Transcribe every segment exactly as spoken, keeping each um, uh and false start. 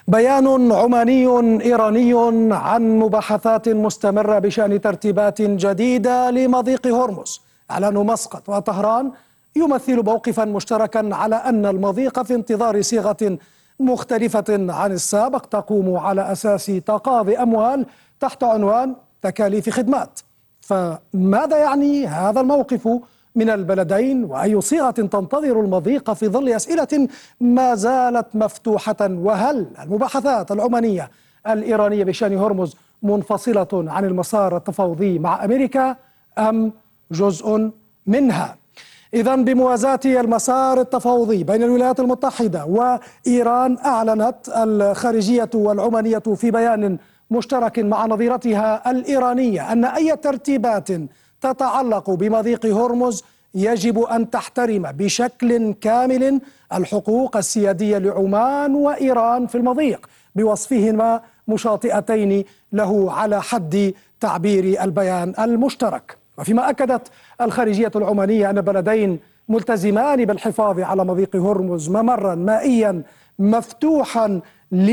بيان عماني إيراني عن مباحثات مستمرة بشأن ترتيبات جديدة لمضيق هرمز. إعلان مسقط وطهران يمثل موقفا مشتركا على أن المضيق في انتظار صيغة مختلفة عن السابق تقوم على أساس تقاضي أموال تحت عنوان تكاليف خدمات. فماذا يعني هذا الموقف من البلدين، وأي صيغة تنتظر المضيق في ظل أسئلة ما زالت مفتوحة؟ وهل المباحثات العمانية الإيرانية بشأن هرمز منفصلة عن المسار التفاوضي مع أمريكا أم جزء منها؟ إذن بموازاة المسار التفاوضي بين الولايات المتحدة وإيران، أعلنت الخارجية والعمانية في بيان مشترك مع نظيرتها الإيرانية أن أي ترتيبات تتعلق بمضيق هرمز يجب أن تحترم بشكل كامل الحقوق السيادية لعمان وإيران في المضيق، بوصفهما مشاطئتين له على حد تعبير البيان المشترك. وفيما أكدت الخارجية العمانية أن البلدين ملتزمان بالحفاظ على مضيق هرمز ممرا مائيا مفتوحا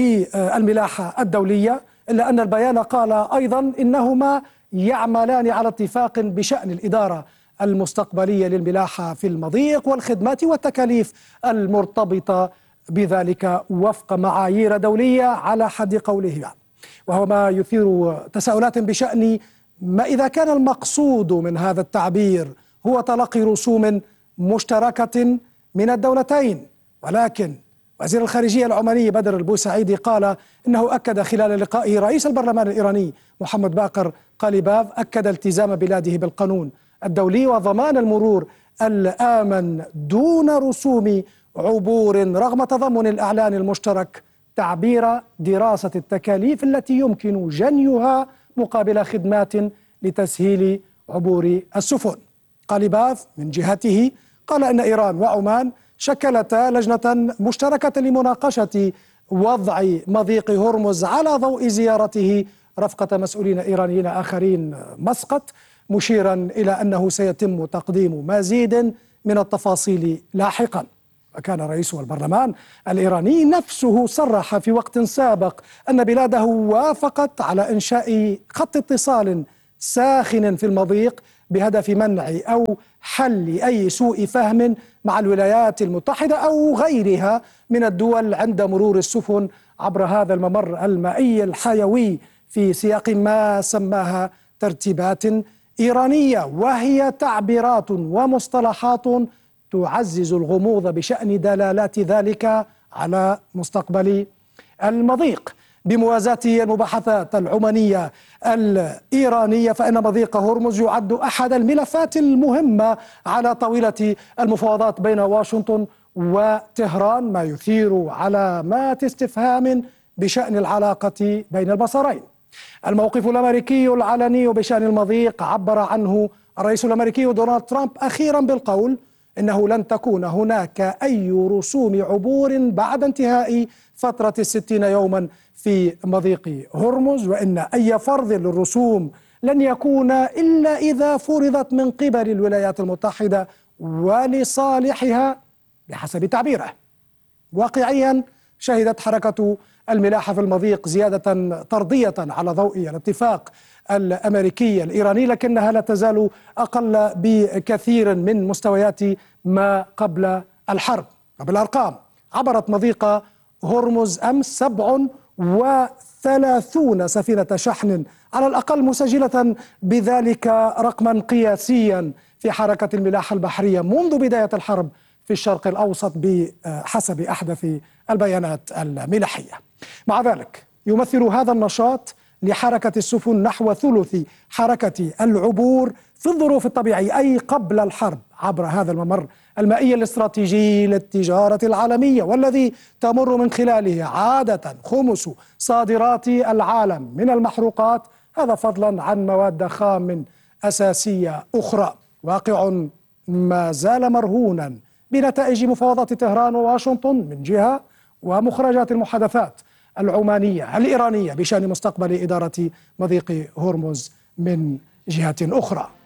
للملاحة الدولية، إلا أن البيان قال أيضا إنهما يعملان على اتفاق بشأن الإدارة المستقبلية للملاحة في المضيق والخدمات والتكاليف المرتبطة بذلك وفق معايير دولية على حد قولهما. وهو ما يثير تساؤلات بشأن ما إذا كان المقصود من هذا التعبير هو تلقي رسوم مشتركة من الدولتين. ولكن وزير الخارجية العماني بدر البوسعيدي قال إنه أكد خلال لقائه رئيس البرلمان الإيراني محمد باقر قاليباف أكد التزام بلاده بالقانون الدولي وضمان المرور الآمن دون رسوم عبور، رغم تضمن الإعلان المشترك تعبير دراسة التكاليف التي يمكن جنيها مقابل خدمات لتسهيل عبور السفن. قاليباف من جهته قال إن إيران وعمان شكلتا لجنة مشتركة لمناقشة وضع مضيق هرمز على ضوء زيارته رفقة مسؤولين إيرانيين آخرين مسقط، مشيرا إلى أنه سيتم تقديم مزيد من التفاصيل لاحقا. وكان رئيس البرلمان الإيراني نفسه صرح في وقت سابق أن بلاده وافقت على إنشاء خط اتصال ساخن في المضيق بهدف منع أو حل أي سوء فهم مع الولايات المتحدة أو غيرها من الدول عند مرور السفن عبر هذا الممر المائي الحيوي في سياق ما سماها ترتيبات إيرانية، وهي تعبيرات ومصطلحات تعزز الغموض بشأن دلالات ذلك على مستقبل المضيق. بموازاة المباحثات العمانية الإيرانية، فإن مضيق هرمز يعد أحد الملفات المهمة على طاولة المفاوضات بين واشنطن وطهران، ما يثير علامات استفهام بشأن العلاقة بين البصرين. الموقف الأمريكي العلني بشأن المضيق عبر عنه الرئيس الأمريكي دونالد ترامب أخيرا بالقول إنه لن تكون هناك أي رسوم عبور بعد انتهاء فترة الستين يوما في مضيق هرمز، وإن أي فرض للرسوم لن يكون إلا إذا فرضت من قبل الولايات المتحدة ولصالحها بحسب تعبيره. واقعيا شهدت حركة الملاحة في المضيق زيادة طردية على ضوء الاتفاق الأمريكي الإيراني، لكنها لا تزال أقل بكثير من مستويات ما قبل الحرب. وبالأرقام، عبرت مضيق هرمز أمس سبع وثلاثون سفينة شحن على الأقل، مسجلة بذلك رقما قياسيا في حركة الملاحة البحرية منذ بداية الحرب في الشرق الأوسط بحسب أحدث البيانات الملاحية. مع ذلك يمثل هذا النشاط لحركة السفن نحو ثلث حركة العبور في الظروف الطبيعية، أي قبل الحرب، عبر هذا الممر المائي الاستراتيجي للتجارة العالمية، والذي تمر من خلاله عادة خمس صادرات العالم من المحروقات، هذا فضلا عن مواد خام أساسية أخرى. واقع ما زال مرهونا بنتائج مفاوضات طهران وواشنطن من جهة، ومخرجات المحادثات العمانية الإيرانية بشأن مستقبل إدارة مضيق هرمز من جهة أخرى.